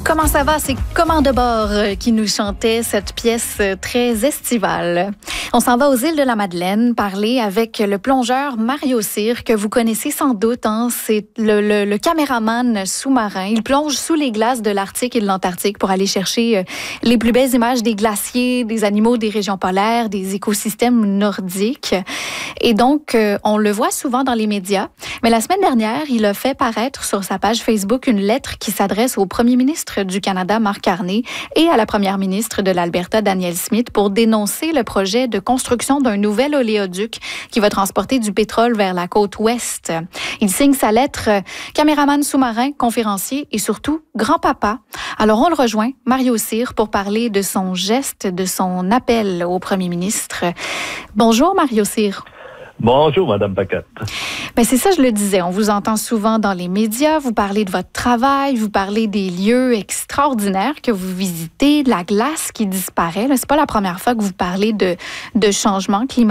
Comment ça va? C'est Commande de bord qui nous chantait cette pièce très estivale. On s'en va aux îles de la Madeleine parler avec le plongeur Mario Cyr, que vous connaissez sans doute. C'est le caméraman sous-marin. Il plonge sous les glaces de l'Arctique et de l'Antarctique pour aller chercher les plus belles images des glaciers, des animaux des régions polaires, des écosystèmes nordiques. Et donc, on le voit souvent dans les médias. Mais la semaine dernière, il a fait paraître sur sa page Facebook une lettre qui s'adresse au premier ministre du Canada, Mark Carney, et à la première ministre de l'Alberta, Danielle Smith, pour dénoncer le projet de construction d'un nouvel oléoduc qui va transporter du pétrole vers la côte ouest. Il signe sa lettre caméraman sous-marin, conférencier et surtout grand-papa. Alors on le rejoint, Mario Cyr, pour parler de son geste, de son appel au premier ministre. Bonjour Mario Cyr. Bonjour, Madame Paquette. Ben c'est ça, je le disais. On vous entend souvent dans les médias. Vous parlez de votre travail, vous parlez des lieux extraordinaires que vous visitez, de la glace qui disparaît. Là, c'est pas la première fois que vous parlez de changement climatique.